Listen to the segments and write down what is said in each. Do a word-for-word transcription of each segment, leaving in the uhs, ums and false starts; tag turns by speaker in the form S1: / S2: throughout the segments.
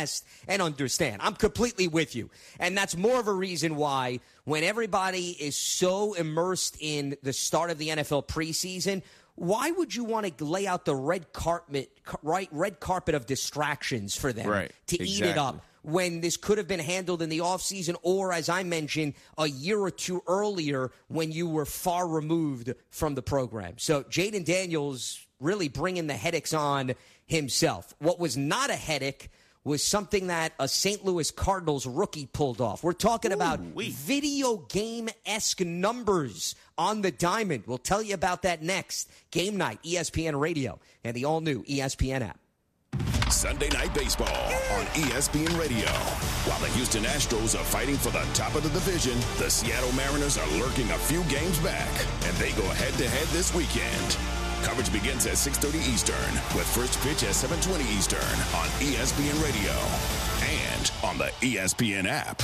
S1: digest and understand. I'm completely with you. And that's more of a reason why when everybody is so immersed in the start of the N F L preseason, why would you want to lay out the red carpet, right, red carpet of distractions for them
S2: right.
S1: to
S2: exactly.
S1: eat it up when this could have been handled in the offseason or, as I mentioned, a year or two earlier when you were far removed from the program? So Jaden Daniels really bringing the headaches on himself. What was not a headache was something that a Saint Louis Cardinals rookie pulled off. We're talking Ooh, about wee. video game-esque numbers on the diamond. We'll tell you about that next. Game night, E S P N Radio, and the all-new E S P N app.
S3: Sunday Night Baseball on E S P N Radio. While the Houston Astros are fighting for the top of the division, the Seattle Mariners are lurking a few games back, and they go head-to-head this weekend. Coverage begins at six thirty Eastern, with first pitch at seven twenty Eastern on E S P N Radio and on the E S P N app.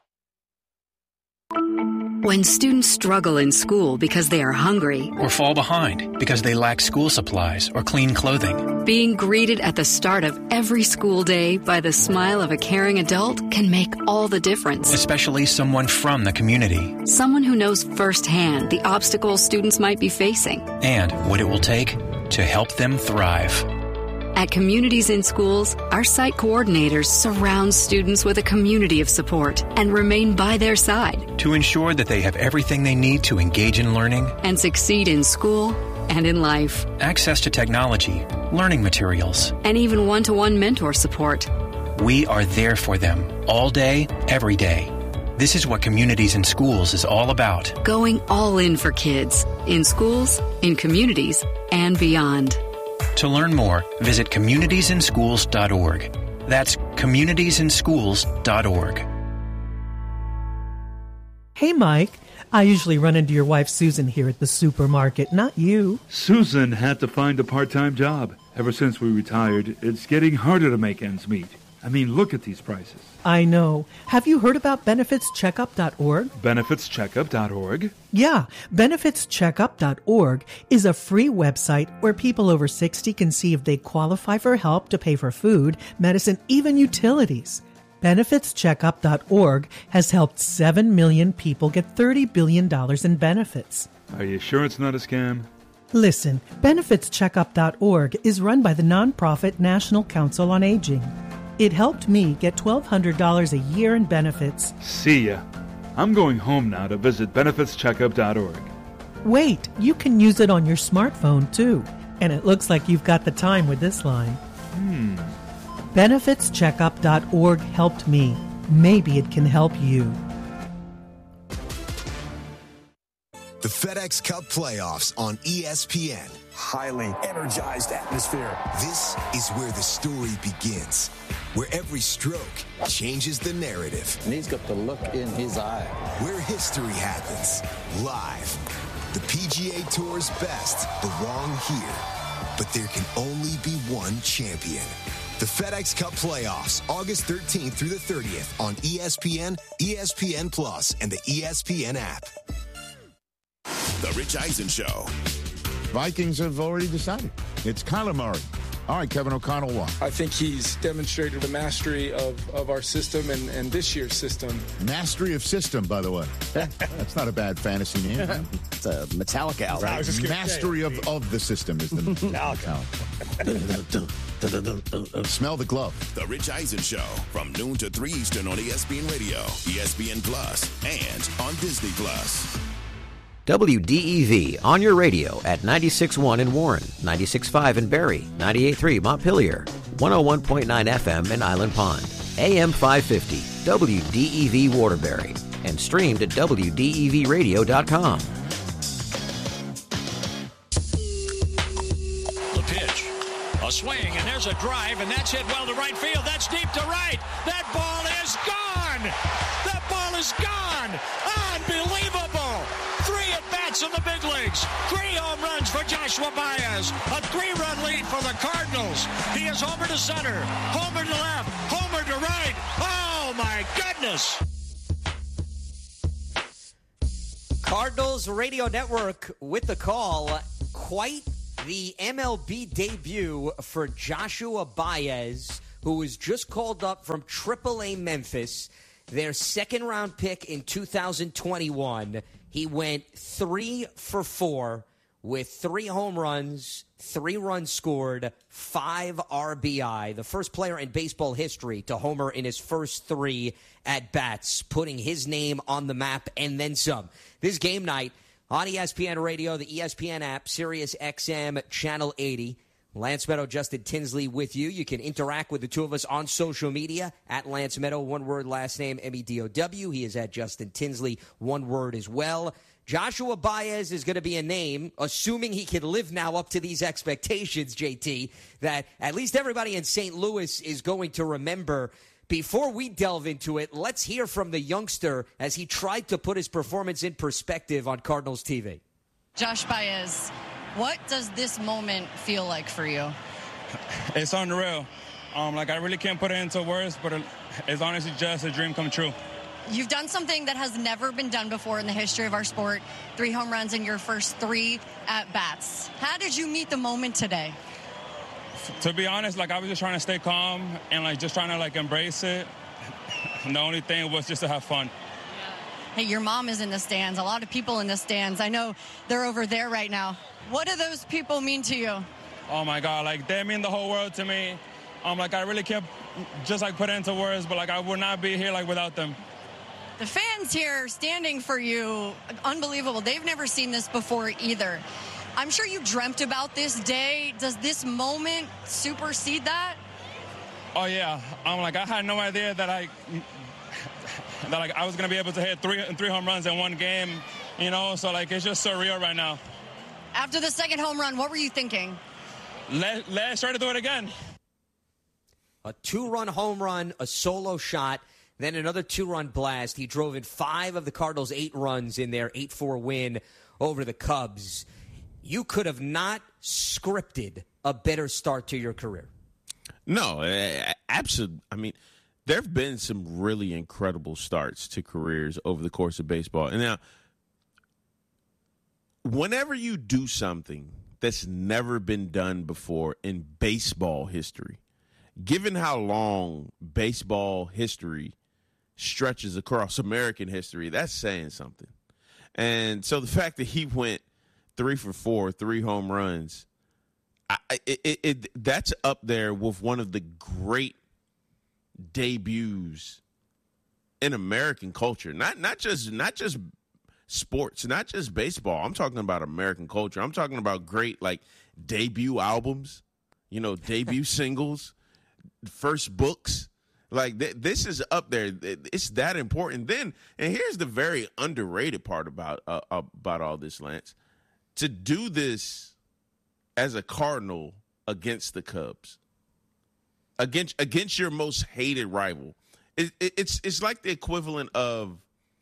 S4: When students struggle in school because they are hungry
S5: or fall behind because they lack school supplies or clean clothing,
S4: being greeted at the start of every school day by the smile of a caring adult can make all the difference.
S5: Especially someone from the community.
S4: Someone who knows firsthand the obstacles students might be facing.
S5: And what it will take to help them thrive.
S4: At Communities in Schools, our site coordinators surround students with a community of support and remain by their side
S5: to ensure that they have everything they need to engage in learning
S4: and succeed in school and in life.
S5: Access to technology, learning materials,
S4: and even one-to-one mentor support.
S5: We are there for them all day, every day. This is what Communities in Schools is all about.
S4: Going all in for kids, in schools, in communities, and beyond.
S5: To learn more, visit communities in schools dot org. That's communities in schools dot org.
S6: Hey, Mike. I usually run into your wife, Susan, here at the supermarket, not you.
S7: Susan had to find a part-time job. Ever since we retired, it's getting harder to make ends meet. I mean, look at these prices.
S6: I know. Have you heard about benefits checkup dot org?
S7: benefits checkup dot org?
S6: Yeah, benefits checkup dot org is a free website where people over sixty can see if they qualify for help to pay for food, medicine, even utilities. benefits checkup dot org has helped seven million people get thirty billion dollars in benefits.
S7: Are you sure it's not a scam?
S6: Listen, benefits checkup dot org is run by the nonprofit National Council on Aging. It helped me get twelve hundred dollars a year in benefits.
S7: See ya. I'm going home now to visit benefits checkup dot org.
S6: Wait, you can use it on your smartphone too. And it looks like you've got the time with this line.
S7: Hmm.
S6: benefits checkup dot org helped me. Maybe it can help you.
S8: The FedEx Cup Playoffs on E S P N.
S9: Highly energized atmosphere.
S8: This is where the story begins, where every stroke changes the narrative.
S10: And he's got the look in his eye.
S8: Where history happens, live. The P G A Tour's best belong here, but there can only be one champion. The FedEx Cup Playoffs, August thirteenth through the thirtieth on E S P N, E S P N Plus, and the E S P N app.
S3: The Rich Eisen Show.
S11: Vikings have already decided. It's Kyler Murray. All right, Kevin O'Connell, why?
S12: I think he's demonstrated the mastery of, of our system and, and this year's system.
S11: Mastery of system, by the way. That's not a bad fantasy name.
S10: It's a Metallica album.
S11: Right. Mastery of, of the system is the Metallica. Smell the glove.
S3: The Rich Eisen Show from noon to three Eastern on E S P N Radio, E S P N Plus, and on Disney Plus.
S13: W D E V on your radio at ninety-six point one in Warren, ninety-six point five in Barrie, ninety-eight point three Montpelier, one oh one point nine F M in Island Pond, A M five fifty, W D E V Waterbury, and streamed at W D E V radio dot com.
S14: The pitch, a swing, and there's a drive, and that's hit well to right field. That's deep to right. That ball is gone. That ball is gone. Unbelievable. Three at-bats in the big leagues. Three home runs for Joshua Baez. A three-run lead for the Cardinals. He is homer to center, homer to left, homer to right. Oh, my goodness.
S1: Cardinals Radio Network with the call. Quite the M L B debut for Joshua Baez, who was just called up from triple A Memphis, their second-round pick in two thousand twenty-one. He went three for four with three home runs, three runs scored, five R B I. The first player in baseball history to homer in his first three at-bats, putting his name on the map and then some. This game night on E S P N Radio, the E S P N app, Sirius X M, Channel eighty. Lance Meadow, Justin Tinsley with you. You can interact with the two of us on social media, at Lance Meadow, one word, last name, M E D O W. He is at Justin Tinsley, one word as well. Joshua Baez is going to be a name, assuming he can live now up to these expectations, J T, that at least everybody in Saint Louis is going to remember. Before we delve into it, let's hear from the youngster as he tried to put his performance in perspective on Cardinals T V.
S2: Josh Baez, what does this moment feel like for you?
S15: It's unreal. Um, like, I really can't put it into words, but it's honestly just a dream come true.
S2: You've done something that has never been done before in the history of our sport. Three home runs in your first three at-bats. How did you meet the moment today?
S15: To be honest, like, I was just trying to stay calm and, like, just trying to, like, embrace it. And the only thing was just to have fun.
S2: Hey, your mom is in the stands. A lot of people in the stands. I know they're over there right now. What do those people mean to you?
S15: Oh, my God. Like, they mean the whole world to me. Um, like, I really can't just, like, put it into words, but, like, I would not be here, like, without them.
S2: The fans here standing for you, unbelievable. They've never seen this before either. I'm sure you dreamt about this day. Does this moment supersede that?
S15: Oh, yeah. I'm like, I had no idea that I that like, I was going to be able to hit three, three home runs in one game, you know? So, like, it's just surreal right now.
S2: After the second home run, what were you thinking?
S15: Let, let's try to do it again.
S1: A two-run home run, a solo shot, then another two-run blast. He drove in five of the Cardinals' eight runs in their eight four win over the Cubs. You could have not scripted a better start to your career.
S16: No, absolutely. I mean, there have been some really incredible starts to careers over the course of baseball. And now, whenever you do something that's never been done before in baseball history, given how long baseball history stretches across American history, that's saying something. And so the fact that he went three for four, three home runs, I, it, it, it, that's up there with one of the great debuts in American culture. Not not just not just sports, not just baseball. I'm talking about American culture. I'm talking about great, like, debut albums, you know, debut singles, first books. Like, th- this is up there. It's that important. Then, and here's the very underrated part about uh, about all this, Lance. To do this as a Cardinal against the Cubs, against against your most hated rival, it, it, it's it's like the equivalent of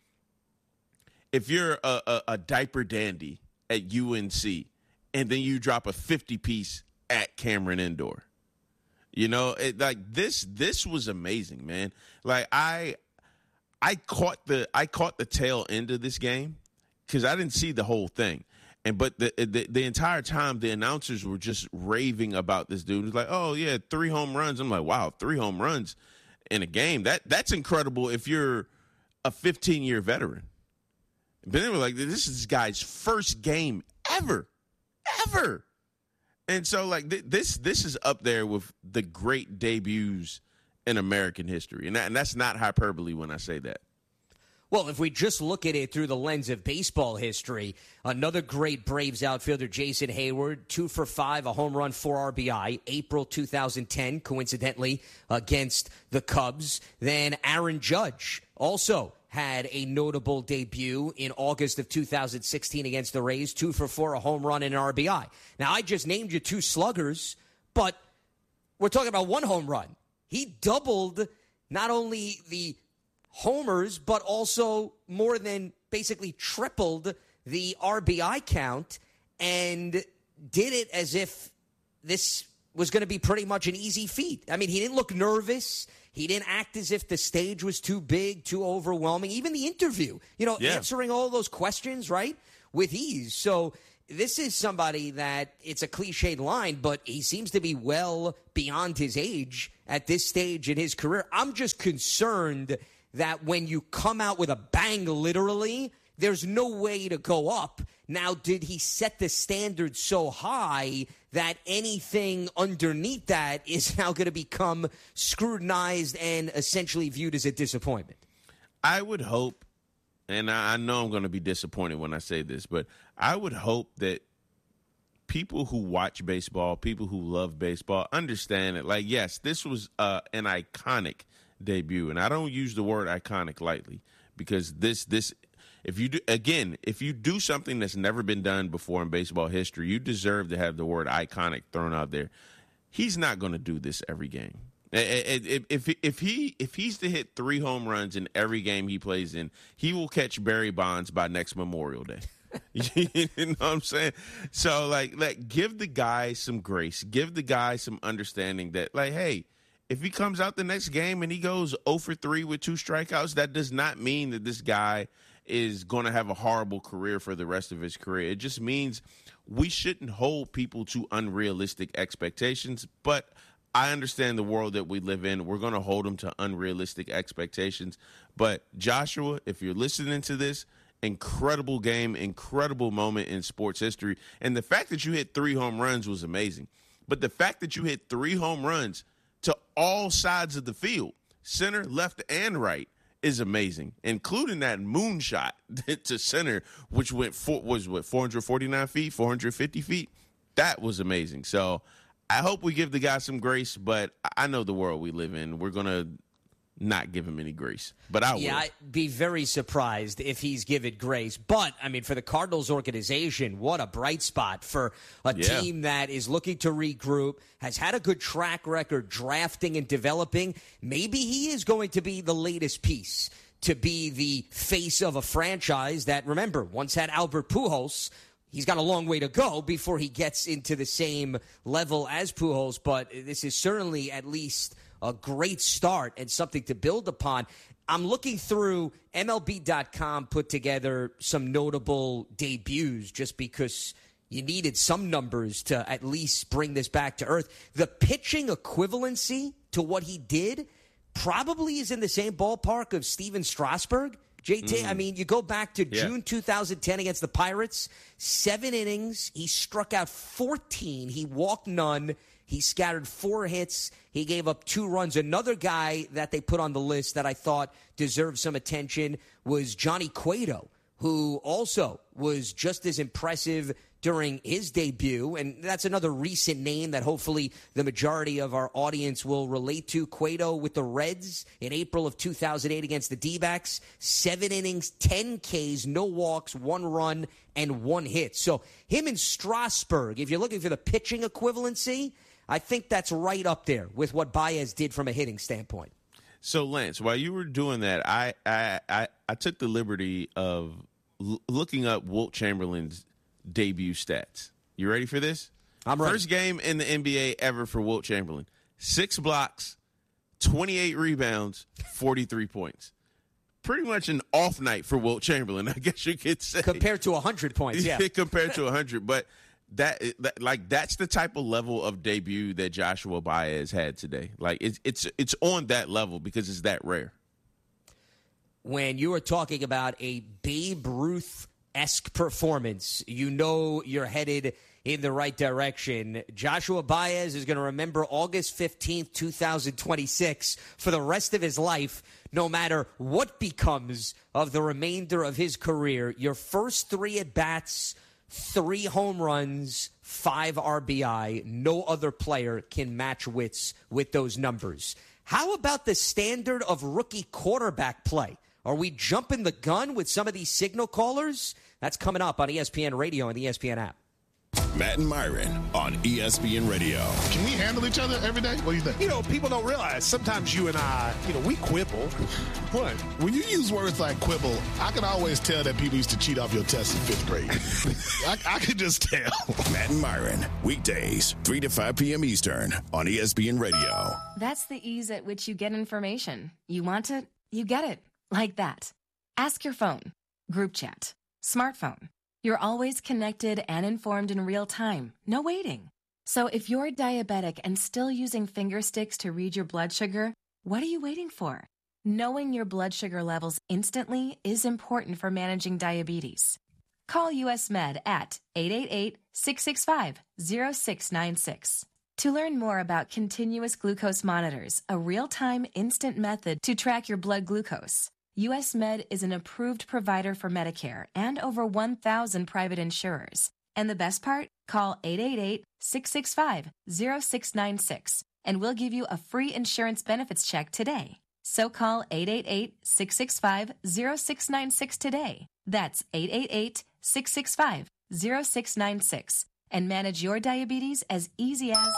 S16: if you're a, a, a diaper dandy at U N C and then you drop a fifty piece at Cameron Indoor. You know, it, like this this was amazing, man. Like I I caught the I caught the tail end of this game because I didn't see the whole thing. And but the, the the entire time the announcers were just raving about this dude. It was like, oh yeah, three home runs. I'm like, wow, three home runs in a game. That that's incredible if you're a fifteen year veteran. But they were like, this is this guy's first game ever, ever. And so like th- this this is up there with the great debuts in American history, and that, and that's not hyperbole when I say that.
S1: Well, if we just look at it through the lens of baseball history, another great Braves outfielder, Jason Hayward, two for five, a home run, four R B I, April two thousand ten, coincidentally, against the Cubs. Then Aaron Judge also had a notable debut in August of two thousand sixteen against the Rays, two for four, a home run, and an R B I. Now, I just named you two sluggers, but we're talking about one home run. He doubled not only the homers, but also more than basically tripled the R B I count and did it as if this was going to be pretty much an easy feat. I mean, he didn't look nervous. He didn't act as if the stage was too big, too overwhelming. Even the interview, you know, yeah. answering all those questions, right, with ease. So this is somebody that, it's a cliched line, but he seems to be well beyond his age at this stage in his career. I'm just concerned that when you come out with a bang, literally, there's no way to go up. Now, did he set the standard so high that anything underneath that is now going to become scrutinized and essentially viewed as a disappointment?
S16: I would hope, and I know I'm going to be disappointed when I say this, but I would hope that people who watch baseball, people who love baseball, understand it. Like, yes, this was uh, an iconic debut, and I don't use the word iconic lightly, because this this if you do again, if you do something that's never been done before in baseball history, you deserve to have the word iconic thrown out there. He's not going to do this every game. If if if he if he's to hit three home runs in every game he plays in, he will catch Barry Bonds by next Memorial Day. You know what I'm saying? So like like give the guy some grace, give the guy some understanding that, like, hey, if he comes out the next game and he goes oh for three with two strikeouts, that does not mean that this guy is going to have a horrible career for the rest of his career. It just means we shouldn't hold people to unrealistic expectations. But I understand the world that we live in. We're going to hold them to unrealistic expectations. But Joshua, if you're listening to this, incredible game, incredible moment in sports history. And the fact that you hit three home runs was amazing. But the fact that you hit three home runs to all sides of the field, center, left, and right, is amazing, including that moonshot to center, which went four, was what four hundred forty-nine feet, four hundred fifty feet. That was amazing. So I hope we give the guy some grace, but I know the world we live in. We're gonna not give him any grace, but I will.
S1: Yeah, I'd be very surprised if he's given grace. But, I mean, for the Cardinals organization, what a bright spot for a
S16: Yeah.
S1: team that is looking to regroup, has had a good track record drafting and developing. Maybe he is going to be the latest piece to be the face of a franchise that, remember, once had Albert Pujols. He's got a long way to go before he gets into the same level as Pujols, but this is certainly at least a great start and something to build upon. I'm looking through M L B dot com, put together some notable debuts just because you needed some numbers to at least bring this back to earth. The pitching equivalency to what he did probably is in the same ballpark of Steven Strasburg. J T, mm. I mean, you go back to yeah. June two thousand ten against the Pirates, seven innings. He struck out fourteen. He walked none. He scattered four hits. He gave up two runs. Another guy that they put on the list that I thought deserved some attention was Johnny Cueto, who also was just as impressive during his debut. And that's another recent name that hopefully the majority of our audience will relate to. Cueto with the Reds in April of two thousand eight against the D-backs. Seven innings, ten Ks, no walks, one run, and one hit. So him and Strasburg, if you're looking for the pitching equivalency, I think that's right up there with what Baez did from a hitting standpoint.
S16: So, Lance, while you were doing that, I I, I, I took the liberty of l- looking up Wilt Chamberlain's debut stats. You ready for this?
S1: I'm ready.
S16: First game in the N B A ever for Wilt Chamberlain. Six blocks, twenty-eight rebounds, forty-three points. Pretty much an off night for Wilt Chamberlain, I guess you could say.
S1: Compared to one hundred points, yeah.
S16: Compared to one hundred, but that, that like that's the type of level of debut that Joshua Baez had today. Like it's it's it's on that level because it's that rare.
S1: When you are talking about a Babe Ruth-esque performance, you know you're headed in the right direction. Joshua Baez is going to remember August fifteenth, twenty twenty-six for the rest of his life, no matter what becomes of the remainder of his career. Your first three at-bats, three home runs, five R B I. No other player can match wits with those numbers. How about the standard of rookie quarterback play? Are we jumping the gun with some of these signal callers? That's coming up on E S P N Radio and the E S P N app.
S3: Matt and Myron on E S P N Radio.
S11: Can we handle each other every day? What do you think?
S9: You know, people don't realize sometimes you and I, you know, we quibble.
S11: What? When you use words like quibble, I can always tell that people used to cheat off your tests in fifth grade. I, I can just tell.
S3: Matt and Myron, weekdays, three to five p.m. Eastern on E S P N Radio.
S17: That's the ease at which you get information. You want it, you get it. Like that. Ask your phone. Group chat. Smartphone. You're always connected and informed in real time. No waiting. So if you're diabetic and still using finger sticks to read your blood sugar, what are you waiting for? Knowing your blood sugar levels instantly is important for managing diabetes. Call U S Med at eight eight eight, six six five, zero six nine six. To learn more about continuous glucose monitors, a real-time instant method to track your blood glucose, U S Med is an approved provider for Medicare and over one thousand private insurers. And the best part? Call eight eight eight, six six five, zero six nine six and we'll give you a free insurance benefits check today. So call eight eight eight, six six five, zero six nine six today. That's eight eight eight, six six five, zero six nine six and manage your diabetes as easy as...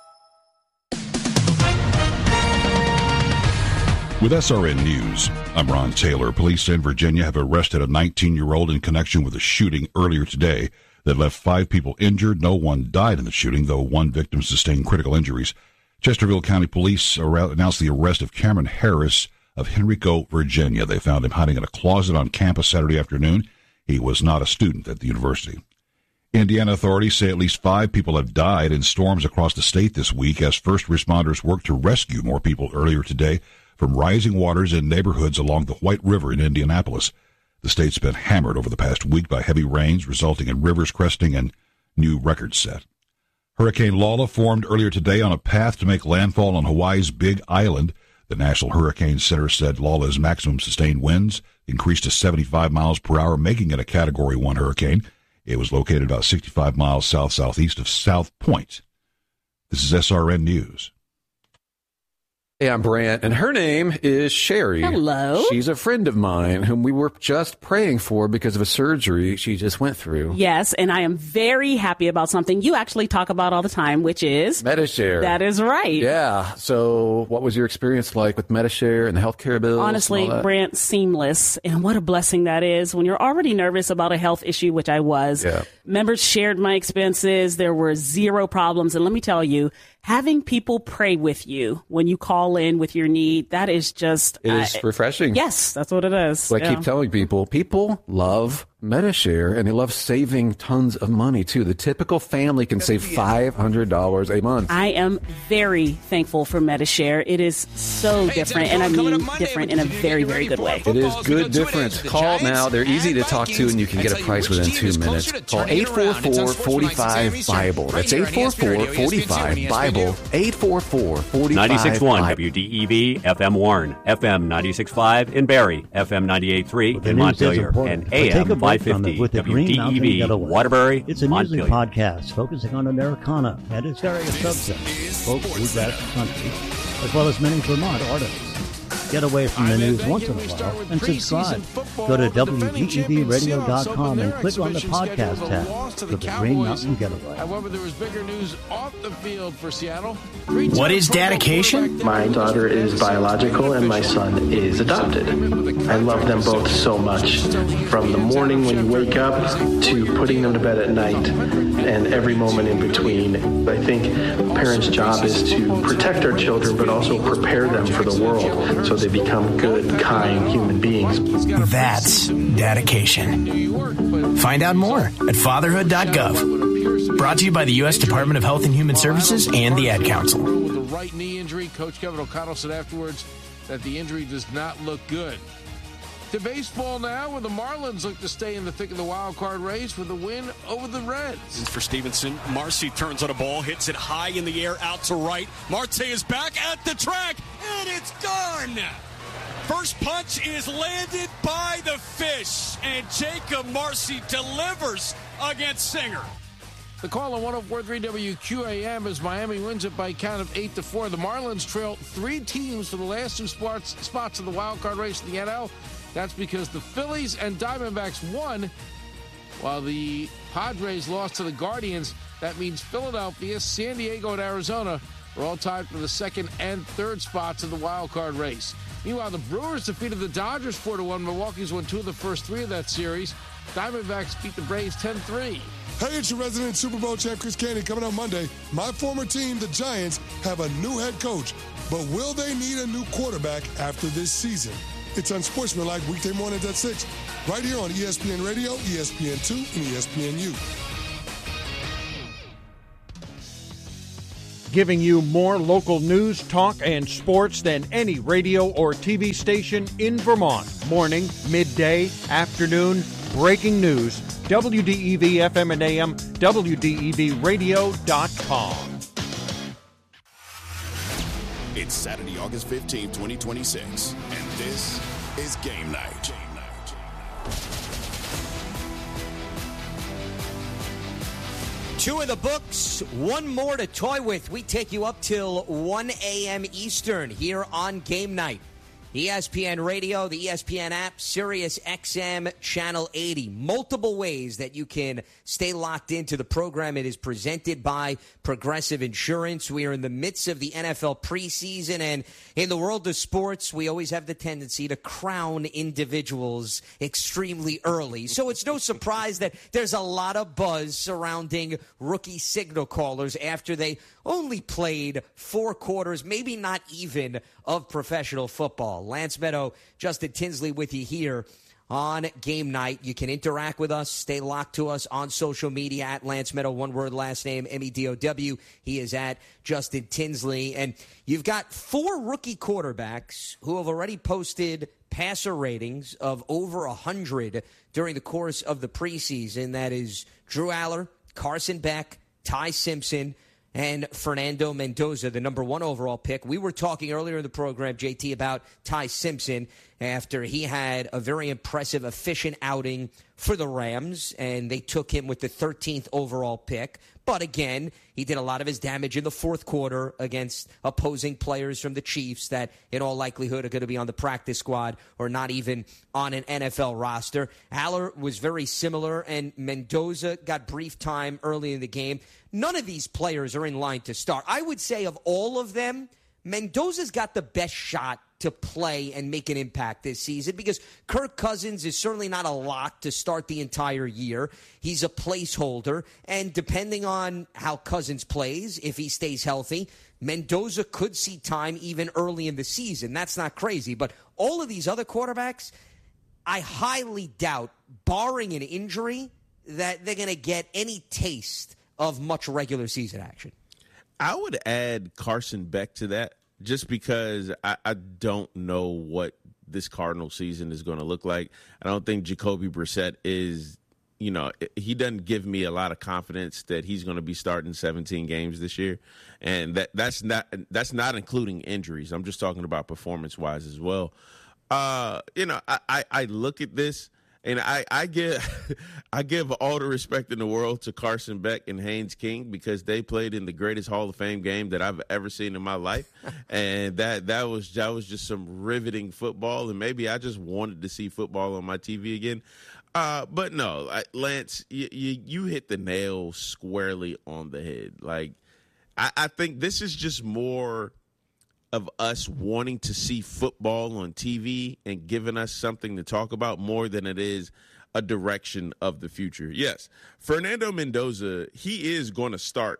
S18: With S R N News, I'm Ron Taylor. Police in Virginia have arrested a nineteen-year-old in connection with a shooting earlier today that left five people injured. No one died in the shooting, though one victim sustained critical injuries. Chesterfield County Police announced the arrest of Cameron Harris of Henrico, Virginia. They found him hiding in a closet on campus Saturday afternoon. He was not a student at the university. Indiana authorities say at least five people have died in storms across the state this week as first responders worked to rescue more people earlier today from rising waters in neighborhoods along the White River in Indianapolis. The state's been hammered over the past week by heavy rains, resulting in rivers cresting and new records set. Hurricane Lala formed earlier today on a path to make landfall on Hawaii's Big Island. The National Hurricane Center said Lala's maximum sustained winds increased to seventy-five miles per hour, making it a Category one hurricane. It was located about sixty-five miles south-southeast of South Point. This is S R N News.
S19: Hey, I'm Brant, and her name is Sherry.
S20: Hello.
S19: She's a friend of mine whom we were just praying for because of a surgery she just went through.
S20: Yes, and I am very happy about something you actually talk about all the time, which is...
S19: Medi-Share.
S20: That is right.
S19: Yeah. So what was your experience like with Medi-Share and the healthcare bills?
S20: Honestly, Brant, seamless. And what a blessing that is when you're already nervous about a health issue, which I was.
S19: Yeah.
S20: Members shared my expenses. There were zero problems. And let me tell you, having people pray with you when you call in with your need, that is just...
S19: It is uh, refreshing.
S20: Yes, that's what it is.
S19: So I
S20: yeah.
S19: keep telling people, people love Medi-Share, and they love saving tons of money, too. The typical family can save five hundred dollars a month.
S20: I am very thankful for Medi-Share. It is so hey, different, and I mean different in a very, very good way.
S19: It is good different. Call now. They're easy to talk to, and you can get a price within two minutes. Call eight four four, four five, Bible. That's eight four four, four five, Bible. eight four four, four five,
S21: ninety-six point one W D E V, F M Warren, F M ninety-six point five in Barrie, F M ninety-eight point three in Montpelier, and A M five fifty W D E V, Waterbury,
S22: It's a music
S21: Montpelier.
S22: podcast focusing on Americana and its various subsets, folk, bluegrass, country, as well as many Vermont artists. Get away from the news once in a while and subscribe. Go to W G E V radio dot com and click on the podcast tab for the Green Mountain Getaway.
S23: However, there was bigger news off the field for Seattle.
S24: What is dedication?
S25: My daughter is biological and my son is adopted. I love them both so much. From the morning when you wake up to putting them to bed at night and every moment in between. I think a parent's job is to protect our children but also prepare them for the world so they become good, kind human beings.
S24: That's dedication. Find out more at fatherhood dot gov. Brought to you by the U S Department of Health and Human Services and the Ad Council.
S23: With a right knee injury, Coach Kevin O'Connell said afterwards that the injury does not look good. To baseball now, where the Marlins look to stay in the thick of the wild card race with a win over the Reds.
S14: For Stevenson, Marcy turns on a ball, hits it high in the air, out to right. Marte is back at the track, and it's done! First punch is landed by the Fish, and Jacob Marcy delivers against Singer.
S23: The call on one oh four point three W Q A M as Miami wins it by a count of eight to four. The Marlins trail three teams for the last two spots, spots in the wild card race in the N L. That's because the Phillies and Diamondbacks won, while the Padres lost to the Guardians. That means Philadelphia, San Diego, and Arizona are all tied for the second and third spots in the wild card race. Meanwhile, the Brewers defeated the Dodgers four to one. Milwaukee's won two of the first three of that series. Diamondbacks beat the Braves ten three.
S26: Hey, it's your resident Super Bowl champ, Chris Candy, coming on Monday. My former team, the Giants, have a new head coach, but will they need a new quarterback after this season? It's Unsportsmanlike weekday mornings at six, right here on E S P N Radio, E S P N two, and E S P N U.
S4: Giving you more local news, talk, and sports than any radio or T V station in Vermont. Morning, midday, afternoon, breaking news. W D E V F M and A M, W D E V radio dot com.
S3: It's Saturday, August fifteenth, twenty twenty-six, and this is Game Night. Game Night.
S1: Two in the books, one more to toy with. We take you up till one a.m. Eastern here on Game Night. E S P N Radio, the E S P N app, Sirius X M, Channel eighty. Multiple ways that you can stay locked into the program. It is presented by Progressive Insurance. We are in the midst of the N F L preseason, and in the world of sports, we always have the tendency to crown individuals extremely early. So it's no surprise that there's a lot of buzz surrounding rookie signal callers after they only played four quarters, maybe not even, of professional football. Lance Meadow, Justin Tinsley with you here on Game Night. You can interact with us, stay locked to us on social media at Lance Meadow, one word, last name, M E D O W. He is at Justin Tinsley. And you've got four rookie quarterbacks who have already posted passer ratings of over one hundred during the course of the preseason. That is Drew Aller, Carson Beck, Ty Simpson, and Fernando Mendoza, the number one overall pick. We were talking earlier in the program, J T, about Ty Simpson after he had a very impressive, efficient outing for the Rams, and they took him with the thirteenth overall pick. But again, he did a lot of his damage in the fourth quarter against opposing players from the Chiefs that in all likelihood are going to be on the practice squad or not even on an N F L roster. Aller was very similar, and Mendoza got brief time early in the game. None of these players are in line to start. I would say of all of them, Mendoza's got the best shot to play and make an impact this season because Kirk Cousins is certainly not a lock to start the entire year. He's a placeholder, and depending on how Cousins plays, if he stays healthy, Mendoza could see time even early in the season. That's not crazy, but all of these other quarterbacks, I highly doubt, barring an injury, that they're going to get any taste of much regular season action.
S16: I would add Carson Beck to that just because I, I don't know what this Cardinal season is going to look like. I don't think Jacoby Brissett is, you know, he doesn't give me a lot of confidence that he's going to be starting seventeen games this year. And that that's not that's not including injuries. I'm just talking about performance-wise as well. Uh, you know, I, I, I look at this. And I, I give I give all the respect in the world to Carson Beck and Haynes King because they played in the greatest Hall of Fame game that I've ever seen in my life, and that that was that was just some riveting football. And maybe I just wanted to see football on my T V again. Uh, but no, I, Lance, you, you you hit the nail squarely on the head. Like I, I think this is just more of us wanting to see football on T V and giving us something to talk about more than it is a direction of the future. Yes, Fernando Mendoza, he is going to start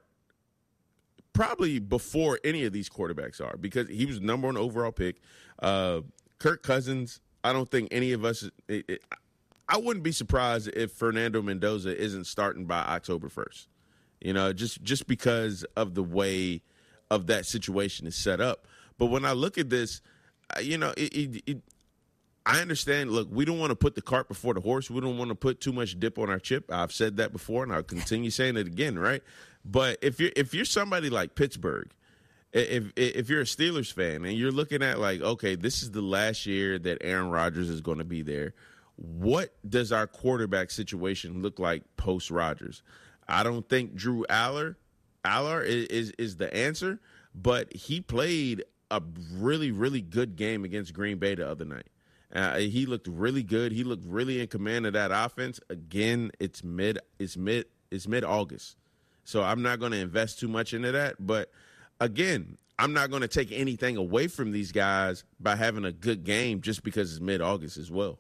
S16: probably before any of these quarterbacks are because he was number one overall pick. Uh, Kirk Cousins, I don't think any of us it, it, I wouldn't be surprised if Fernando Mendoza isn't starting by October first. You know, just just because of the way of that situation is set up. But when I look at this, you know, it, it, it, I understand, look, we don't want to put the cart before the horse. We don't want to put too much dip on our chip. I've said that before, and I'll continue saying it again, right? But if you're, if you're somebody like Pittsburgh, if if you're a Steelers fan and you're looking at like, okay, this is the last year that Aaron Rodgers is going to be there, what does our quarterback situation look like post-Rodgers? I don't think Drew Aller, Aller is, is, is the answer, but he played a really, really good game against Green Bay the other night. Uh, he looked really good. He looked really in command of that offense. Again, it's mid, it's mid, it's mid-August, so I'm not going to invest too much into that. But again, I'm not going to take anything away from these guys by having a good game just because it's mid-August as well.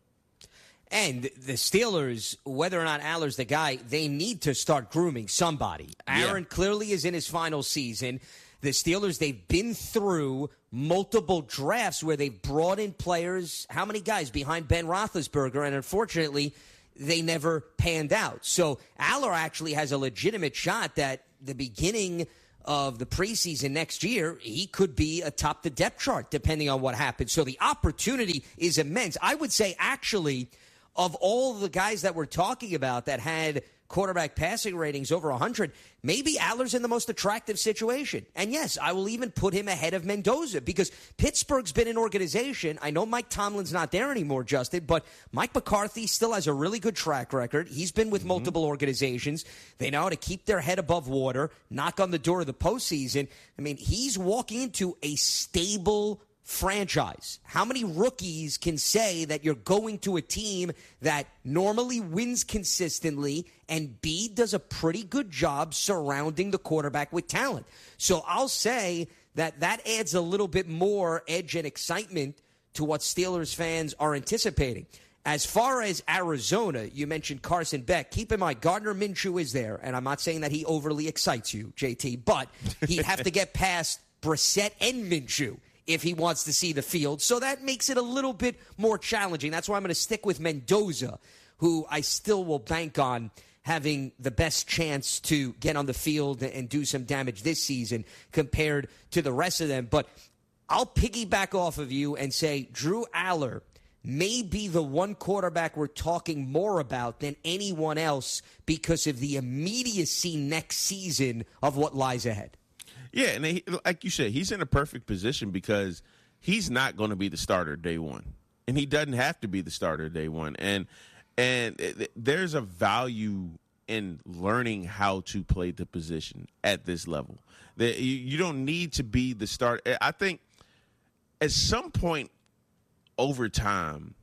S1: And the Steelers, whether or not Aller's the guy, they need to start grooming somebody. Aaron yeah. clearly is in his final season. The Steelers, they've been through multiple drafts where they've brought in players, how many guys behind Ben Roethlisberger, and unfortunately, they never panned out. So Aller actually has a legitimate shot that the beginning of the preseason next year, he could be atop the depth chart, depending on what happens. So the opportunity is immense. I would say, actually, of all the guys that we're talking about that had quarterback passing ratings over one hundred, maybe Aller's in the most attractive situation. And yes, I will even put him ahead of Mendoza because Pittsburgh's been an organization. I know Mike Tomlin's not there anymore, Justin, but Mike McCarthy still has a really good track record. He's been with mm-hmm. multiple organizations. They know how to keep their head above water, knock on the door of the postseason. I mean, he's walking into a stable franchise. How many rookies can say that you're going to a team that normally wins consistently and B, does a pretty good job surrounding the quarterback with talent? So I'll say that that adds a little bit more edge and excitement to what Steelers fans are anticipating. As far as Arizona, you mentioned Carson Beck. Keep in mind, Gardner Minshew is there, and I'm not saying that he overly excites you, J T, but he'd have to get past Brissett and Minshew if he wants to see the field. So that makes it a little bit more challenging. That's why I'm going to stick with Mendoza, who I still will bank on having the best chance to get on the field and do some damage this season compared to the rest of them. But I'll piggyback off of you and say Drew Aller may be the one quarterback we're talking more about than anyone else because of the immediacy next season of what lies ahead.
S16: Yeah, and he, like you said, he's in a perfect position because he's not going to be the starter day one, and he doesn't have to be the starter day one. And and it, there's a value in learning how to play the position at this level. That you, you don't need to be the starter. I think at some point over time,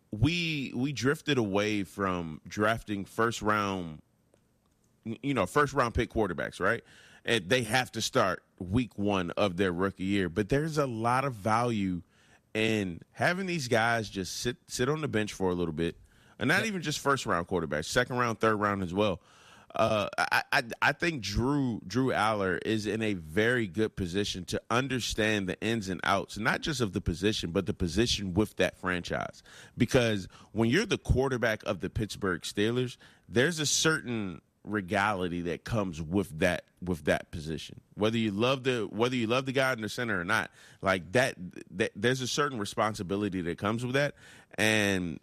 S16: we we drifted away from drafting first round, you know, first round pick quarterbacks, right? And they have to start week one of their rookie year. But there's a lot of value in having these guys just sit sit on the bench for a little bit, and not even just first round quarterbacks, second round, third round as well. Uh, I, I I think Drew Drew Aller is in a very good position to understand the ins and outs, not just of the position, but the position with that franchise. Because when you're the quarterback of the Pittsburgh Steelers, there's a certain regality that comes with that with that position. Whether you love the whether you love the guy in the center or not, like that, that there's a certain responsibility that comes with that. And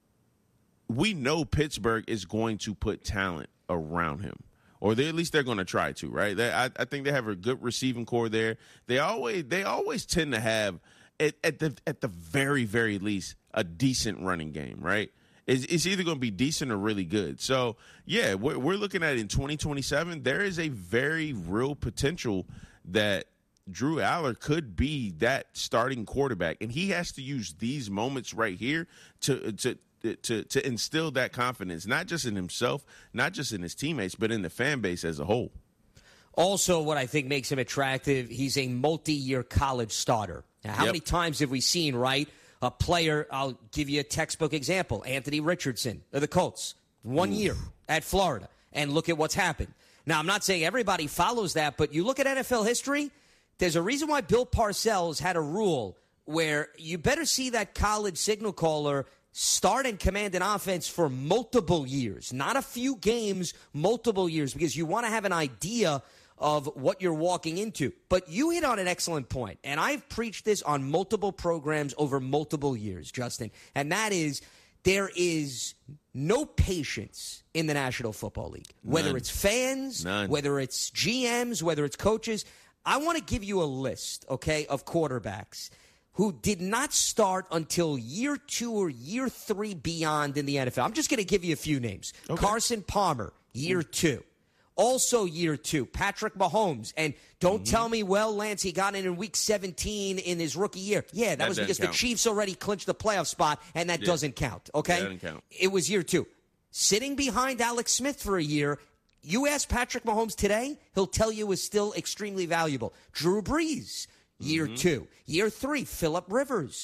S16: we know Pittsburgh is going to put talent around him, or they, at least they're going to try to, right? They, I, I think they have a good receiving core there. They always they always tend to have at, at the at the very very least a decent running game, right? It's, it's either going to be decent or really good. So yeah, we're, we're looking at in twenty twenty-seven. There is a very real potential that Drew Aller could be that starting quarterback, and he has to use these moments right here to to. To, to instill that confidence, not just in himself, not just in his teammates, but in the fan base as a whole.
S1: Also, what I think makes him attractive, he's a multi-year college starter. Now, how yep. many times have we seen, right, a player, I'll give you a textbook example, Anthony Richardson of the Colts, one Oof. year at Florida, and look at what's happened. Now, I'm not saying everybody follows that, but you look at N F L history, there's a reason why Bill Parcells had a rule where you better see that college signal caller start and command an offense for multiple years, not a few games, multiple years, because you want to have an idea of what you're walking into. But you hit on an excellent point, and I've preached this on multiple programs over multiple years, Justin, and that is there is no patience in the National Football League, whether
S16: None.
S1: it's fans,
S16: None.
S1: whether it's G Ms, whether it's coaches. I want to give you a list, okay, of quarterbacks who did not start until year two or year three beyond in the N F L. I'm just going to give you a few names. Okay. Carson Palmer, year two. Also year two, Patrick Mahomes. And don't mm-hmm. tell me, well, Lance, he got in in week seventeen in his rookie year. Yeah, that, that was because count. the Chiefs already clinched the playoff spot, and that yeah. doesn't count, okay?
S16: That doesn't count.
S1: It was year two. Sitting behind Alex Smith for a year, you ask Patrick Mahomes today, he'll tell you is still extremely valuable. Drew Brees. Year mm-hmm. two. Year three, Phillip Rivers.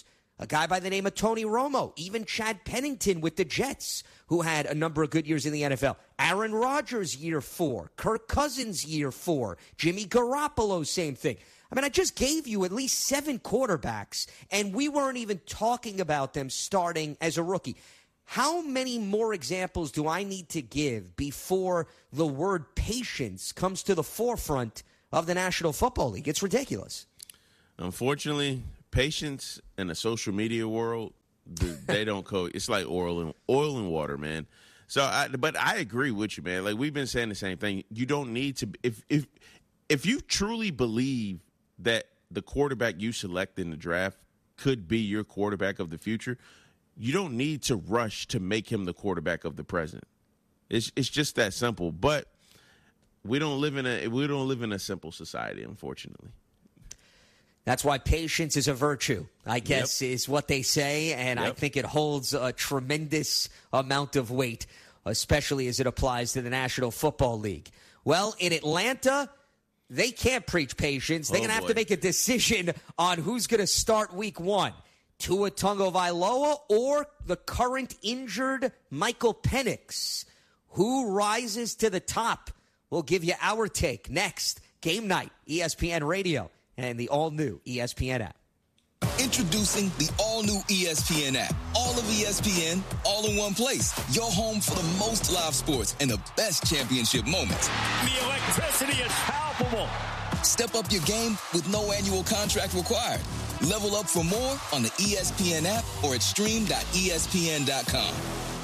S1: A guy by the name of Tony Romo, even Chad Pennington with the Jets, who had a number of good years in the N F L. Aaron Rodgers, year four. Kirk Cousins, year four. Jimmy Garoppolo, same thing. I mean, I just gave you at least seven quarterbacks, and we weren't even talking about them starting as a rookie. How many more examples do I need to give before the word patience comes to the forefront of the National Football League? It's ridiculous.
S16: Unfortunately, patience in the social media world, they don't co. It's like oil and oil and water, man. So, I, but I agree with you, man. Like we've been saying the same thing. You don't need to. If if if you truly believe that the quarterback you select in the draft could be your quarterback of the future, you don't need to rush to make him the quarterback of the present. It's it's just that simple. But we don't live in a we don't live in a simple society, unfortunately.
S1: That's why patience is a virtue, I guess, yep. is what they say, and yep. I think it holds a tremendous amount of weight, especially as it applies to the National Football League. Well, in Atlanta, they can't preach patience. They're oh, going to have to make a decision on who's going to start week one. Tua Tagovailoa or the current injured Michael Penix. Who rises to the top? We'll give you our take next. Game night, E S P N Radio, and the all-new E S P N app.
S5: Introducing the all-new E S P N app. All of E S P N, all in one place. Your home for the most live sports and the best championship moments.
S14: The electricity is palpable.
S5: Step up your game with no annual contract required. Level up for more on the E S P N app or at stream dot E S P N dot com.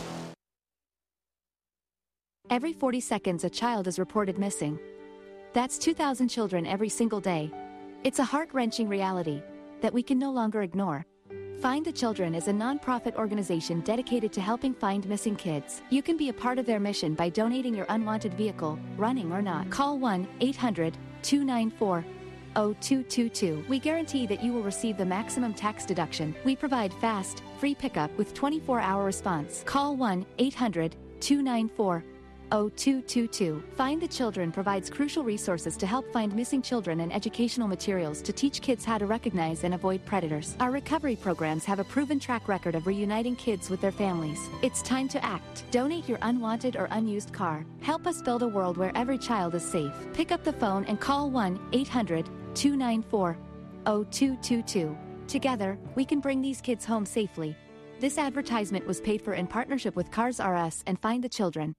S6: Every forty seconds, a child is reported missing. That's two thousand children every single day. It's a heart-wrenching reality that we can no longer ignore. Find the Children is a non-profit organization dedicated to helping find missing kids. You can be a part of their mission by donating your unwanted vehicle, running or not. Call one eight hundred two nine four oh two two two. We guarantee that you will receive the maximum tax deduction. We provide fast, free pickup with twenty-four hour response. Call one eight hundred two nine four oh two two two. Find the Children provides crucial resources to help find missing children and educational materials to teach kids how to recognize and avoid predators. Our recovery programs have a proven track record of reuniting kids with their families. It's time to act. Donate your unwanted or unused car. Help us build a world where every child is safe. Pick up the phone and call one eight hundred two nine four oh two two two. Together, we can bring these kids home safely. This advertisement was paid for in partnership with Cars R Us and Find the Children.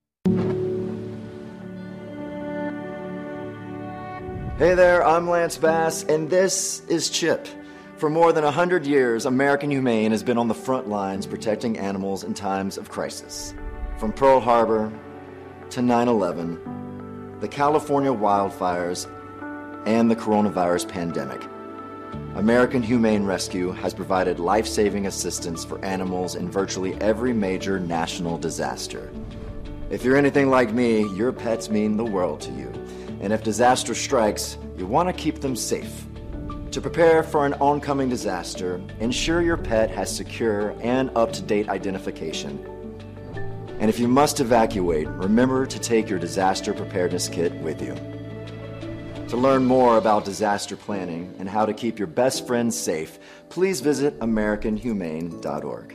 S7: Hey there, I'm Lance Bass, and this is Chip. For more than one hundred years, American Humane has been on the front lines protecting animals in times of crisis. From Pearl Harbor to nine eleven, the California wildfires, and the coronavirus pandemic, American Humane Rescue has provided life-saving assistance for animals in virtually every major national disaster. If you're anything like me, your pets mean the world to you. And if disaster strikes, you want to keep them safe. To prepare for an oncoming disaster, ensure your pet has secure and up-to-date identification. And if you must evacuate, remember to take your disaster preparedness kit with you. To learn more about disaster planning and how to keep your best friends safe, please visit American Humane dot org.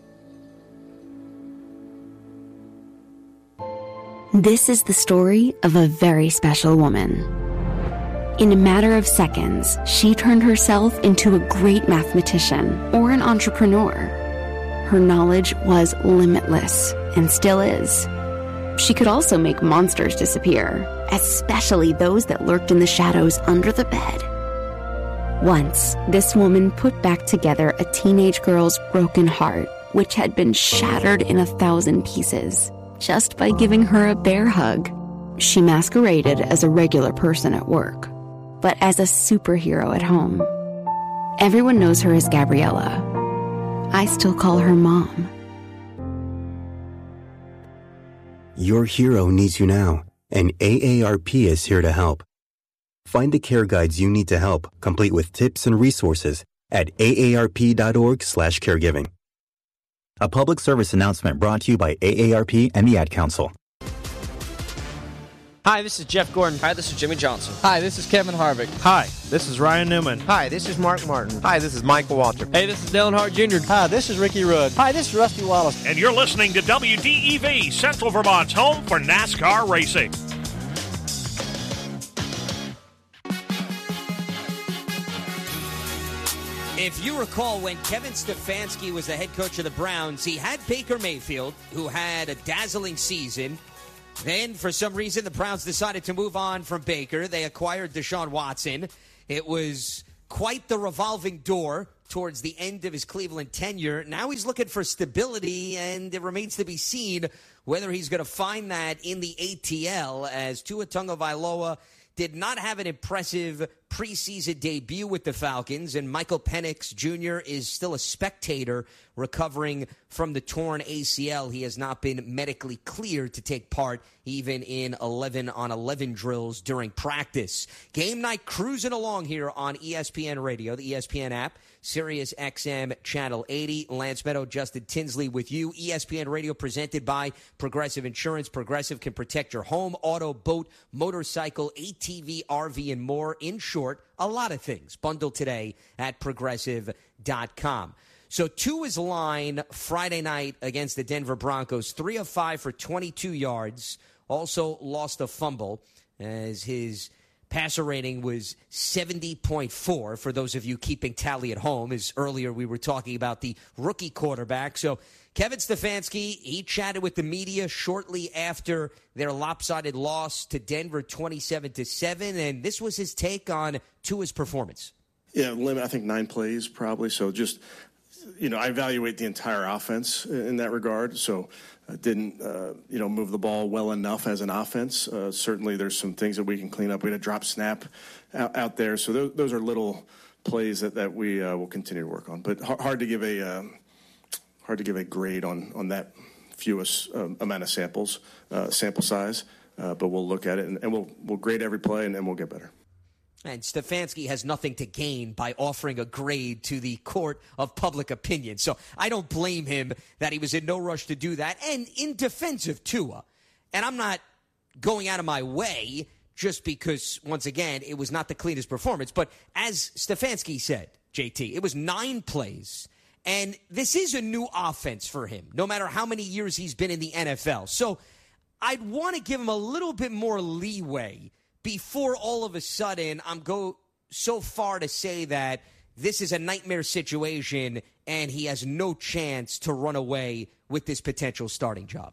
S8: This is the story of a very special woman. In a matter of seconds, she turned herself into a great mathematician or an entrepreneur. Her knowledge was limitless and still is. She could also make monsters disappear, especially those that lurked in the shadows under the bed. Once, this woman put back together a teenage girl's broken heart, which had been shattered in a thousand pieces, just by giving her a bear hug. She masqueraded as a regular person at work, but as a superhero at home. Everyone knows her as Gabriella. I still call her Mom.
S10: Your hero needs you now, and A A R P is here to help. Find the care guides you need to help, complete with tips and resources at A A R P dot org slash caregiving. A public service announcement brought to you by A A R P and the Ad Council.
S2: Hi, this is Jeff Gordon. Hi, this is Jimmy Johnson.
S9: Hi, this is Kevin Harvick.
S11: Hi, this is Ryan Newman.
S12: Hi, this is Mark Martin.
S13: Hi, this is Michael Waltrip.
S15: Hey, this is Dale Earnhardt Junior
S27: Hi, this is Ricky Rudd.
S28: Hi, this is Rusty Wallace.
S29: And you're listening to W D E V, Central Vermont's home for NASCAR racing.
S1: If you recall, when Kevin Stefanski was the head coach of the Browns, he had Baker Mayfield, who had a dazzling season. Then, for some reason, the Browns decided to move on from Baker. They acquired Deshaun Watson. It was quite the revolving door towards the end of his Cleveland tenure. Now he's looking for stability, and it remains to be seen whether he's going to find that in the A T L, as Tua Tagovailoa did not have an impressive preseason debut with the Falcons, and Michael Penix Junior is still a spectator recovering from the torn A C L. He has not been medically cleared to take part even in eleven on eleven drills during practice. Game night cruising along here on E S P N Radio, the E S P N app, Sirius X M Channel eighty. Lance Meadow, Justin Tinsley with you. E S P N Radio presented by Progressive Insurance. Progressive can protect your home, auto, boat, motorcycle, A T V, R V, and more. In short, a lot of things. Bundle today at progressive dot com. So Tua's line Friday night against the Denver Broncos, three of five for twenty-two yards. Also lost a fumble as his passer rating was seventy point four, for those of you keeping tally at home, as earlier we were talking about the rookie quarterback. So Kevin Stefanski, he chatted with the media shortly after their lopsided loss to Denver twenty-seven to seven, and this was his take on Tua's performance.
S30: Yeah, limit, I think nine plays probably. So just, you know, I evaluate the entire offense in that regard. So uh, didn't, uh, you know, move the ball well enough as an offense. Uh, certainly there's some things that we can clean up. We had a drop snap out, out there. So those, those are little plays that, that we uh, will continue to work on. But hard, hard to give a um, hard to give a grade on, on that fewest um, amount of samples, uh, sample size. Uh, but we'll look at it, and, and we'll we'll grade every play, and then we'll get better.
S1: And Stefanski has nothing to gain by offering a grade to the court of public opinion. So I don't blame him that he was in no rush to do that. And in defense of Tua, and I'm not going out of my way just because, once again, it was not the cleanest performance. But as Stefanski said, J T, it was nine plays. And this is a new offense for him, no matter how many years he's been in the N F L. So I'd want to give him a little bit more leeway before all of a sudden I'm go so far to say that this is a nightmare situation and he has no chance to run away with this potential starting job.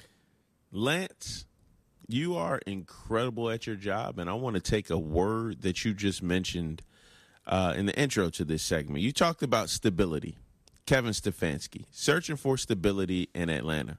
S16: Lance, you are incredible at your job, and I want to take a word that you just mentioned uh, in the intro to this segment. You talked about stability. Kevin Stefanski, searching for stability in Atlanta.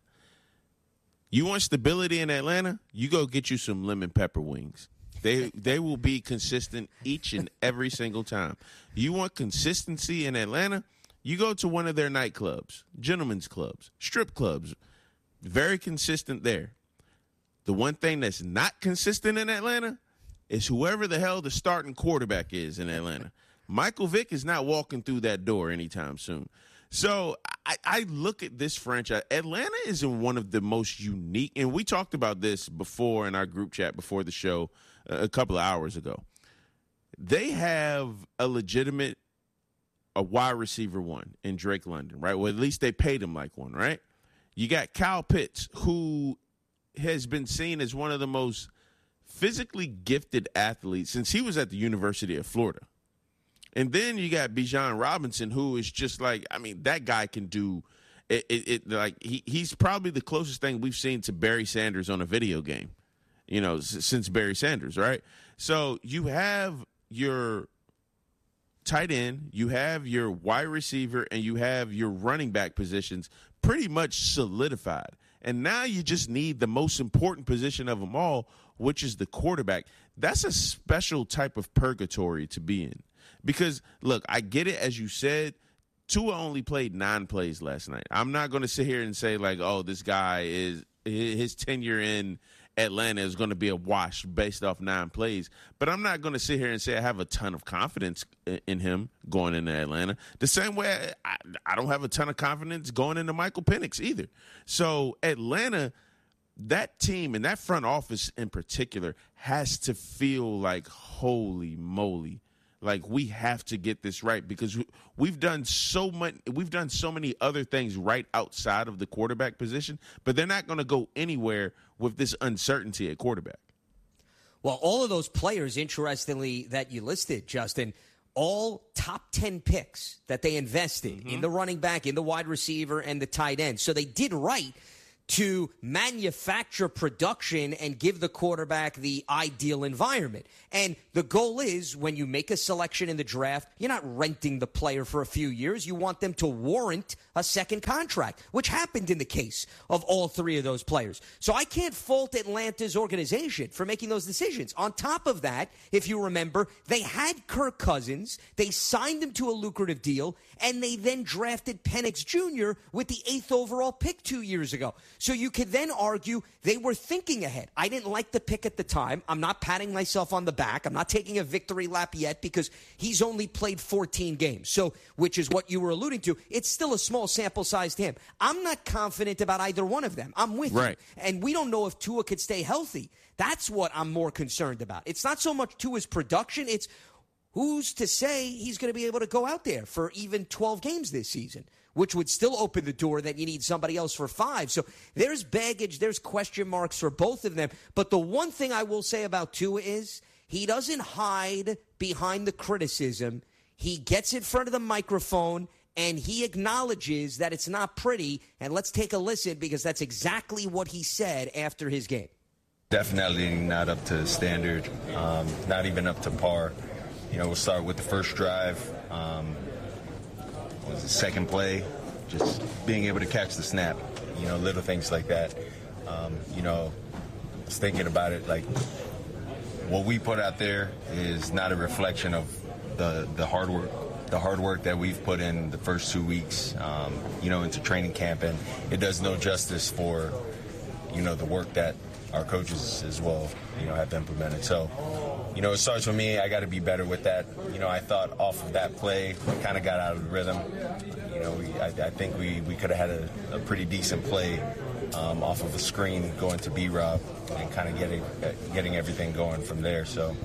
S16: You want stability in Atlanta? You go get you some lemon pepper wings. They they will be consistent each and every single time. You want consistency in Atlanta? You go to one of their nightclubs, gentlemen's clubs, strip clubs. Very consistent there. The one thing that's not consistent in Atlanta is whoever the hell the starting quarterback is in Atlanta. Michael Vick is not walking through that door anytime soon. So I, I look at this franchise. Atlanta is in one of the most unique, and we talked about this before in our group chat before the show uh, a couple of hours ago. They have a legitimate a wide receiver one in Drake London, right? Well, at least they paid him like one, right? You got Kyle Pitts, who has been seen as one of the most physically gifted athletes since he was at the University of Florida. And then you got Bijan Robinson, who is just like, I mean, that guy can do it. it, it like he, he's probably the closest thing we've seen to Barry Sanders on a video game, you know, s- since Barry Sanders, right? So you have your tight end, you have your wide receiver, and you have your running back positions pretty much solidified. And now you just need the most important position of them all, which is the quarterback. That's a special type of purgatory to be in. Because, look, I get it, as you said, Tua only played nine plays last night. I'm not going to sit here and say, like, oh, this guy is – his tenure in Atlanta is going to be a wash based off nine plays. But I'm not going to sit here and say I have a ton of confidence in him going into Atlanta. The same way I, I don't have a ton of confidence going into Michael Penix either. So Atlanta that team and that front office in particular has to feel like, holy moly, like we have to get this right, because we've done so much. We've done so many other things right outside of the quarterback position, but they're not going to go anywhere with this uncertainty at quarterback.
S1: Well, all of those players, interestingly, that you listed, Justin, all top ten picks that they invested mm-hmm. in the running back, in the wide receiver, and the tight end. So they did right to manufacture production and give the quarterback the ideal environment. And the goal is, when you make a selection in the draft, you're not renting the player for a few years. You want them to warrant a second contract, which happened in the case of all three of those players. So I can't fault Atlanta's organization for making those decisions. On top of that, if you remember, they had Kirk Cousins, they signed him to a lucrative deal, and they then drafted Penix Junior with the eighth overall pick two years ago. So you could then argue they were thinking ahead. I didn't like the pick at the time. I'm not patting myself on the back. I'm not taking a victory lap yet, because he's only played fourteen games. So, which is what you were alluding to. It's still a small sample size to him. I'm not confident about either one of them. I'm with
S16: right.
S1: you. And we don't know if Tua could stay healthy. That's what I'm more concerned about. It's not so much Tua's production. It's who's to say he's going to be able to go out there for even twelve games this season, which would still open the door that you need somebody else for five. So there's baggage, there's question marks for both of them. But the one thing I will say about Tua is he doesn't hide behind the criticism. He gets in front of the microphone, and he acknowledges that it's not pretty. And let's take a listen, because that's exactly what he said after his game.
S9: Definitely not up to standard, um, not even up to par. You know, we'll start with the first drive. Um, what was the second play? Just being able to catch the snap, you know, little things like that. Um, you know, I was thinking about it, like, what we put out there is not a reflection of the, the hard work, the hard work that we've put in the first two weeks, um, you know, into training camp. And it does no justice for, you know, the work that our coaches as well, you know, have implemented. So, you know, it starts with me. I got to be better with that. You know, I thought off of that play, we kind of got out of the rhythm. You know, we, I, I think we, we could have had a, a pretty decent play um, off of a screen going to B-Rob and kind of getting getting everything going from there. So,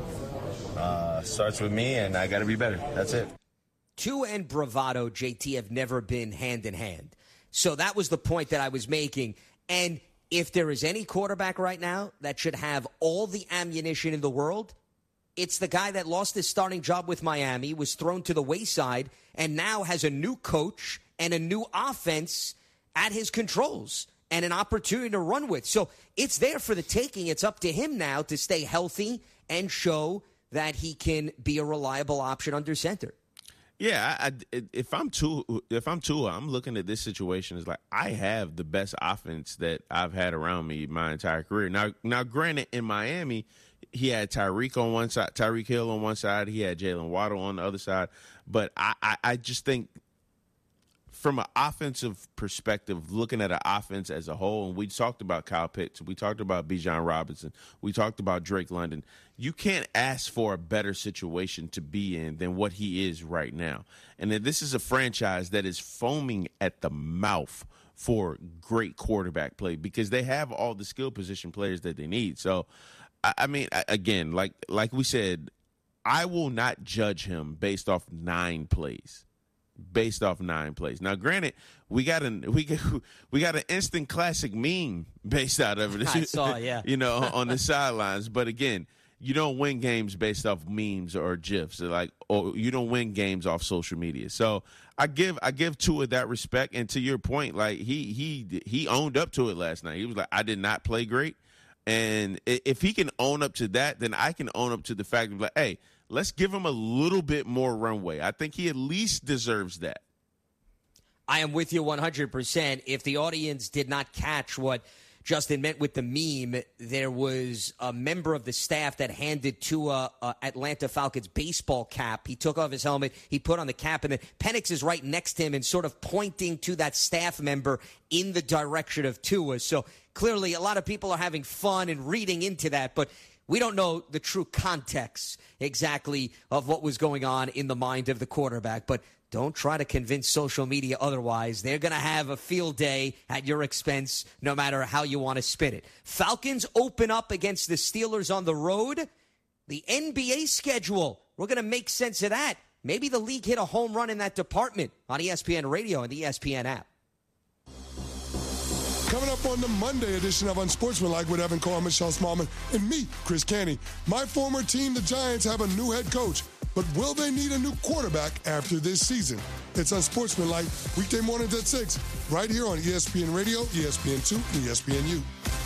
S9: uh, starts with me, and I got to be better. That's it.
S1: Tua and bravado, J T, have never been hand in hand. So that was the point that I was making. And if there is any quarterback right now that should have all the ammunition in the world, it's the guy that lost his starting job with Miami, was thrown to the wayside, and now has a new coach and a new offense at his controls and an opportunity to run with. So it's there for the taking. It's up to him now to stay healthy and show that he can be a reliable option under center.
S16: Yeah, I, I, if I'm Tua, if I'm Tua, I'm looking at this situation as like, I have the best offense that I've had around me my entire career. Now, now, granted, in Miami, he had Tyreek on one side, Tyreek Hill on one side, he had Jalen Waddle on the other side. But I, I, I just think, from an offensive perspective, looking at an offense as a whole, and we talked about Kyle Pitts, we talked about Bijan Robinson, we talked about Drake London. You can't ask for a better situation to be in than what he is right now. And that this is a franchise that is foaming at the mouth for great quarterback play, because they have all the skill position players that they need. So, I, I mean, again, like like we said, I will not judge him based off nine plays. Based off nine plays. Now, granted, we got an we got, we got an instant classic meme based out of it.
S1: I saw, yeah.
S16: You know, on the sidelines. But again, you don't win games based off memes or GIFs, like, or you don't win games off social media. So I give I give Tua that respect. And to your point, like he he he owned up to it last night. He was like, I did not play great. And if he can own up to that, then I can own up to the fact of like, hey, let's give him a little bit more runway. I think he at least deserves that.
S1: I am with you one hundred percent. If the audience did not catch what Justin meant with the meme, there was a member of the staff that handed Tua a Atlanta Falcons baseball cap. He took off his helmet, he put on the cap, and then Penix is right next to him and sort of pointing to that staff member in the direction of Tua. So clearly a lot of people are having fun and reading into that, but we don't know the true context exactly of what was going on in the mind of the quarterback. But Don't try to convince social media otherwise. They're going to have a field day at your expense, no matter how you want to spin it. Falcons open up against the Steelers on the road. The N B A schedule, we're going to make sense of that. Maybe the league hit a home run in that department on E S P N Radio and the E S P N app.
S26: Coming up on the Monday edition of Unsportsmanlike with Evan Carr, Michelle Smallman, and me, Chris Canty. My former team, the Giants, have a new head coach. But will they need a new quarterback after this season? It's Unsportsmanlike, weekday mornings at six, right here on E S P N Radio, E S P N two, and E S P N U.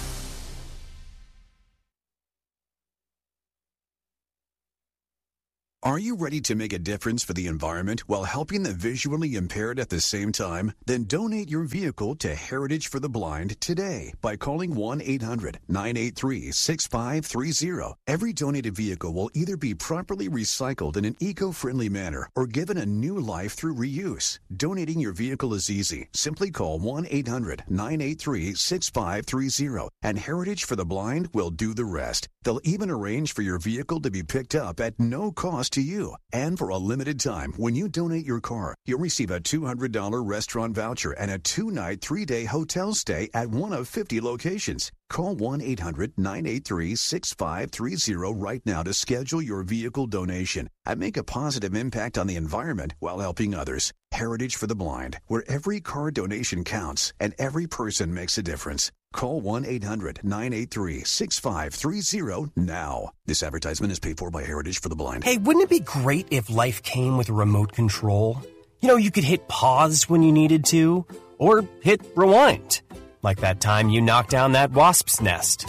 S12: Are you ready to make a difference for the environment while helping the visually impaired at the same time? Then donate your vehicle to Heritage for the Blind today by calling one eight hundred nine eight three six five three zero. Every donated vehicle will either be properly recycled in an eco-friendly manner or given a new life through reuse. Donating your vehicle is easy. Simply call one eight hundred nine eight three six five three zero and Heritage for the Blind will do the rest. They'll even arrange for your vehicle to be picked up at no cost to you. And for a limited time, when you donate your car, you'll receive a two hundred dollars restaurant voucher and a two-night, three-day hotel stay at one of fifty locations. Call one eight hundred nine eight three six five three zero right now to schedule your vehicle donation and make a positive impact on the environment while helping others. Heritage for the Blind, where every car donation counts and every person makes a difference. Call one eight hundred nine eight three six five three zero now. This advertisement is paid for by Heritage for the Blind.
S13: Hey, wouldn't it be great if life came with a remote control? You know, you could hit pause when you needed to, or hit rewind. Like that time you knocked down that wasp's nest.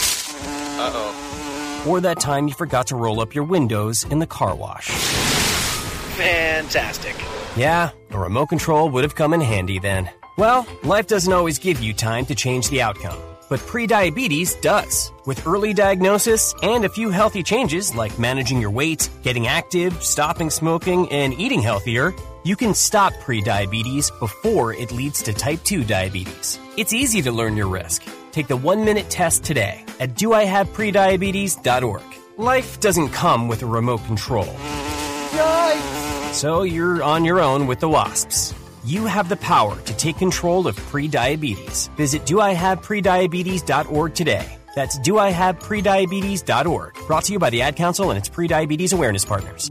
S2: Uh-oh.
S13: Or that time you forgot to roll up your windows in the car wash.
S2: Fantastic.
S13: Yeah, a remote control would have come in handy then. Well, life doesn't always give you time to change the outcome, but prediabetes does. With early diagnosis and a few healthy changes like managing your weight, getting active, stopping smoking, and eating healthier, you can stop prediabetes before it leads to type two diabetes. It's easy to learn your risk. Take the one-minute test today at do I have prediabetes dot org. Life doesn't come with a remote control. Yikes! So you're on your own with the wasps. You have the power to take control of prediabetes. Visit do I have prediabetes dot org today. That's do I have prediabetes dot org. Brought to you by the Ad Council and its prediabetes awareness partners.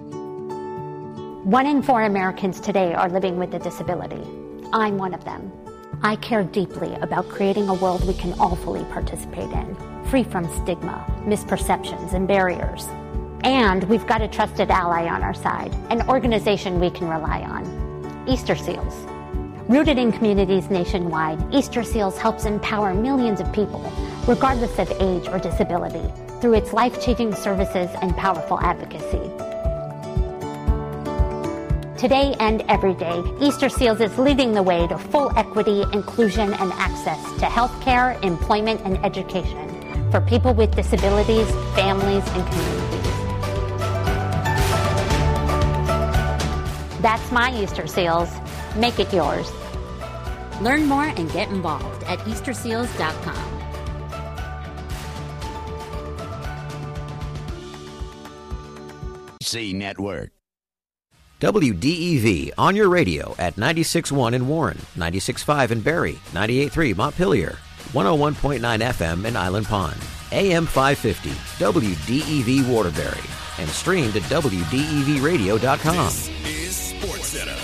S15: One in four Americans today are living with a disability. I'm one of them. I care deeply about creating a world we can all fully participate in, free from stigma, misperceptions, and barriers. And we've got a trusted ally on our side, an organization we can rely on. Easter Seals. Rooted in communities nationwide, Easter Seals helps empower millions of people, regardless of age or disability, through its life-changing services and powerful advocacy. Today and every day, Easter Seals is leading the way to full equity, inclusion, and access to health care, employment, and education for people with disabilities, families, and communities. That's my Easter Seals. Make it yours.
S17: Learn more and get involved at easter seals dot com.
S18: C Network.
S19: W D E V on your radio at ninety-six point one in Warren, ninety-six point five in Barrie, ninety-eight point three Montpelier, one oh one point nine F M in Island Pond, A M five fifty, W D E V Waterbury, and streamed at W D E V radio dot com.
S3: This is SportsCenter.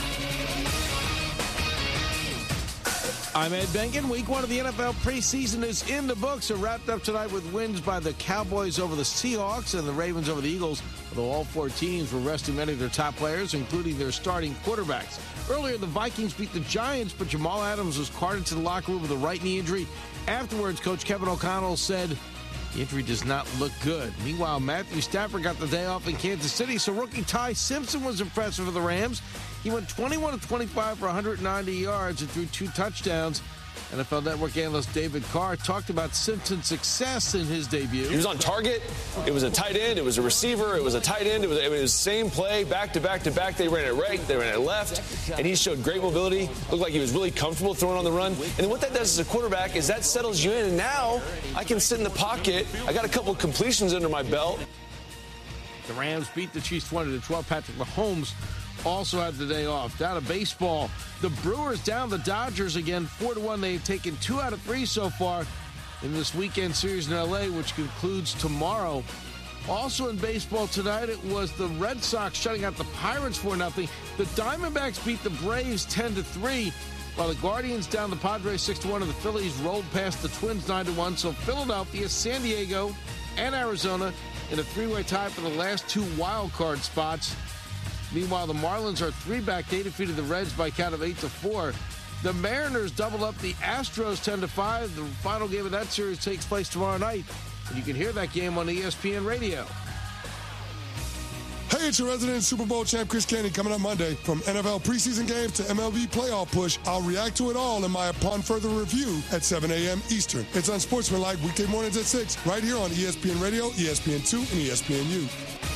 S23: I'm Ed Benkin. Week one of the N F L preseason is in the books. It wrapped up tonight with wins by the Cowboys over the Seahawks and the Ravens over the Eagles, although all four teams were resting many of their top players, including their starting quarterbacks. Earlier, the Vikings beat the Giants, but Jamal Adams was carted to the locker room with a right knee injury. Afterwards, Coach Kevin O'Connell said the injury does not look good. Meanwhile, Matthew Stafford got the day off in Kansas City, so rookie Ty Simpson was impressive for the Rams. He went twenty-one of twenty-five for one hundred ninety yards and threw two touchdowns. N F L Network analyst David Carr talked about Simpson's success in his debut.
S20: He was on target. It was a tight end. It was a receiver. It was a tight end. It was, it was the same play, back to back to back. They ran it right. They ran it left. And he showed great mobility. Looked like he was really comfortable throwing on the run. And then what that does as a quarterback is that settles you in. And now I can sit in the pocket. I got a couple completions under my belt.
S23: The Rams beat the Chiefs twenty to twelve. Patrick Mahomes also had the day off. Down to baseball, the Brewers down the Dodgers again, four to one. They've taken two out of three so far in this weekend series in L A, which concludes tomorrow. Also in baseball tonight, it was the Red Sox shutting out the Pirates four nothing. The Diamondbacks beat the Braves ten to three, while the Guardians down the Padres six to one, and the Phillies rolled past the Twins nine to one. So Philadelphia, San Diego, and Arizona in a three-way tie for the last two wild card spots. Meanwhile, the Marlins are three back. They defeated the Reds by a count of eight to four. The Mariners doubled up the Astros ten to five. The final game of that series takes place tomorrow night, and you can hear that game on E S P N Radio.
S26: Hey, it's your resident Super Bowl champ, Chris Canty, coming up Monday. From N F L preseason games to M L B playoff push, I'll react to it all in my Upon Further Review at seven a.m. Eastern. It's Unsportsmanlike weekday mornings at six, right here on E S P N Radio, E S P N two, and E S P N U.